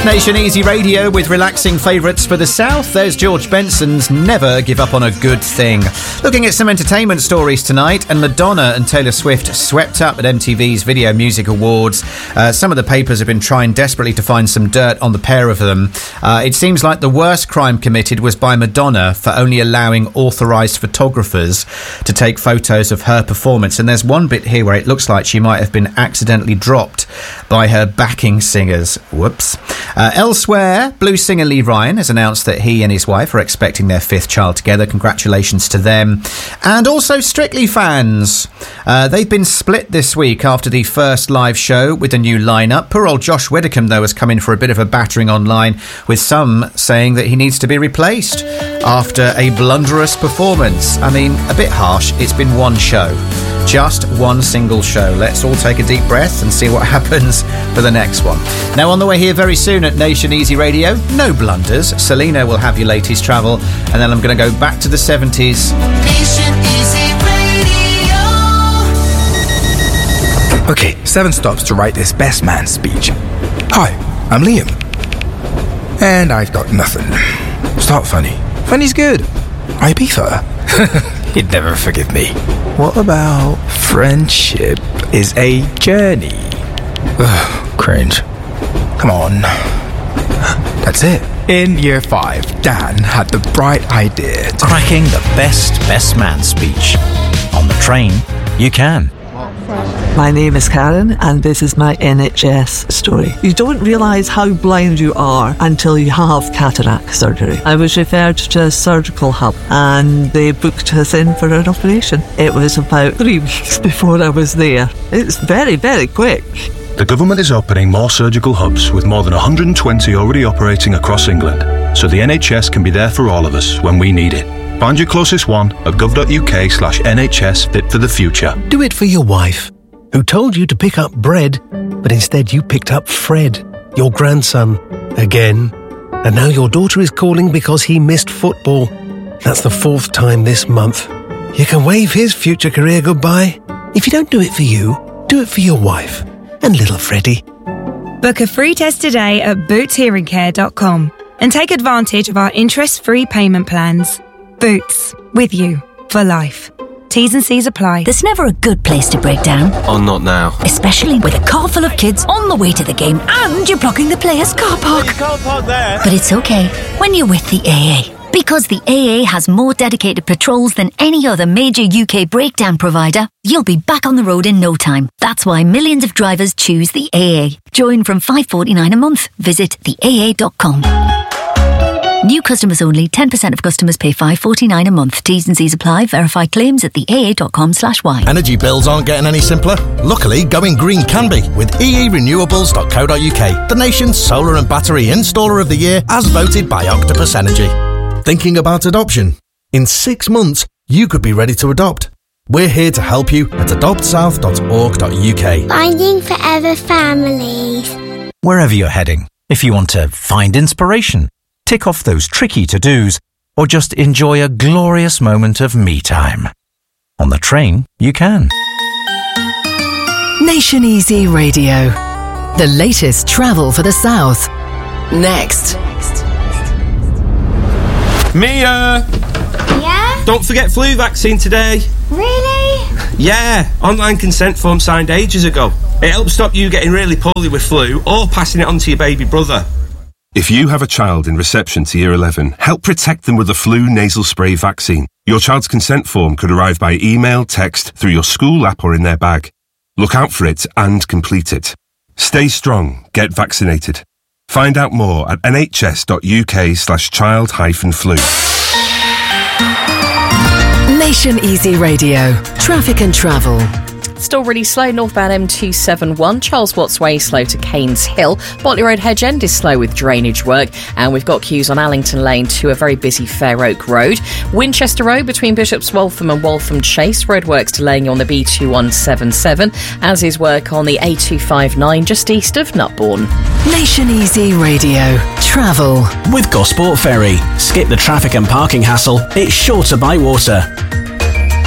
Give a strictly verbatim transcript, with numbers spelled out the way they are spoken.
Nation Easy Radio with relaxing favourites for the South. There's George Benson's Never Give Up on a Good Thing. Looking at some entertainment stories tonight, and Madonna and Taylor Swift swept up at M T V's Video Music Awards. Uh, some of the papers have been trying desperately to find some dirt on the pair of them. Uh, it seems like the worst crime committed was by Madonna for only allowing authorised photographers to take photos of her performance. And there's one bit here where it looks like she might have been accidentally dropped by her backing singers. Whoops. Uh, elsewhere, blues singer Lee Ryan has announced that he and his wife are expecting their fifth child together. Congratulations to them. And also Strictly fans. Uh, they've been split this week after the first live show with a new lineup. Poor old Josh Widdicombe, though, has come in for a bit of a battering online, with some saying that he needs to be replaced after a blunderous performance. I mean, a bit harsh. It's been one show. Just one single show. Let's all take a deep breath and see what happens for the next one. Now, on the way here very soon at Nation Easy Radio, no blunders. Selena will have your latest travel, and then I'm going to go back to the seventies. Nation Easy Radio. Okay, seven stops to write this best man speech. Hi, I'm Liam. And I've got nothing. Start funny. Funny's good. Ibiza. He'd never forgive me. What about friendship is a journey? Ugh, cringe. Come on. That's it. In year five, Dan had the bright idea to... cracking the best best man speech. On the train, you can. My name is Karen, and this is my N H S story. You don't realise how blind you are until you have cataract surgery. I was referred to a surgical hub, and they booked us in for an operation. It was about three weeks before I was there. It's very, very quick. The government is opening more surgical hubs, with more than one hundred twenty already operating across England, so the N H S can be there for all of us when we need it. Find your closest one at gov.uk slash NHS Fit for the Future. Do it for your wife, who told you to pick up bread, but instead you picked up Fred, your grandson, again. And now your daughter is calling because he missed football. That's the fourth time this month. You can wave his future career goodbye. If you don't do it for you, do it for your wife and little Freddie. Book a free test today at boots hearing care dot com and take advantage of our interest-free payment plans. Boots, with you for life. T's and C's apply. There's never a good place to break down. Oh, not now. Especially with a car full of kids on the way to the game and you're blocking the players' car park. You can't park there. But it's okay when you're with the A A. Because the A A has more dedicated patrols than any other major U K breakdown provider, you'll be back on the road in no time. That's why millions of drivers choose the A A. Join from five pounds forty-nine a month. Visit the A A dot com. New customers only. ten percent of customers pay five pounds forty-nine a month. T's and C's apply. Verify claims at the A A dot com slash Y. Energy bills aren't getting any simpler. Luckily, going green can be with E E renewables dot co dot U K, the nation's solar and battery installer of the year as voted by Octopus Energy. Thinking about adoption? In six months, you could be ready to adopt. We're here to help you at adopt south dot org dot U K. Finding Forever Families. Wherever you're heading, if you want to find inspiration, tick off those tricky to-dos, or just enjoy a glorious moment of me time. On the train, you can. Nation Easy Radio. The latest travel for the South. Next. Mia! Yeah? Don't forget flu vaccine today. Really? Yeah, online consent form signed ages ago. It helps stop you getting really poorly with flu or passing it on to your baby brother. If you have a child in reception to year eleven, help protect them with the flu nasal spray vaccine. Your child's consent form could arrive by email, text, through your school app or in their bag. Look out for it and complete it. Stay strong, get vaccinated. Find out more at nhs.uk slash child hyphen flu. Nation Easy Radio. Traffic and travel. Still really slow northbound M two seventy-one, Charles Watts Way slow to Cairns Hill. Botley Road Hedge End is slow with drainage work, and we've got queues on Allington Lane to a very busy Fair Oak Road. Winchester Road between Bishop's Waltham and Waltham Chase, roadworks delaying you on the B two one seven seven, as is work on the A two fifty-nine just east of Nutbourne. Nation Easy Radio. Travel. With Gosport Ferry. Skip the traffic and parking hassle. It's sure to buy water.